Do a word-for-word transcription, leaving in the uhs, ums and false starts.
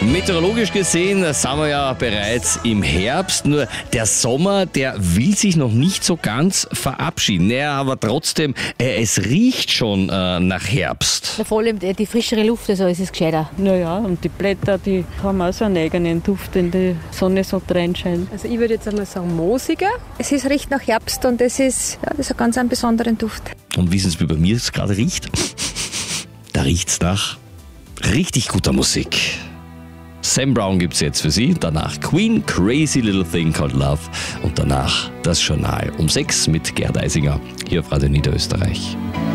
Meteorologisch gesehen sind wir ja bereits im Herbst, nur der Sommer, der will sich noch nicht so ganz verabschieden. Naja, aber trotzdem, äh, es riecht schon äh, nach Herbst. Ja, vor allem die, die frischere Luft, also ist es gescheiter. Naja, und die Blätter, die haben auch so einen eigenen Duft, wenn die Sonne so reinscheint. Also ich würde jetzt einmal sagen moosiger. Es ist, riecht nach Herbst und es ist, ja, das hat ganz einen besonderen Duft. Und wissen Sie, wie bei mir es gerade riecht? Da riecht's nach richtig guter Musik. Sam Brown gibt's jetzt für Sie, danach Queen, Crazy Little Thing Called Love und danach das Journal um sechs mit Gerd Eisinger hier auf Radio Niederösterreich.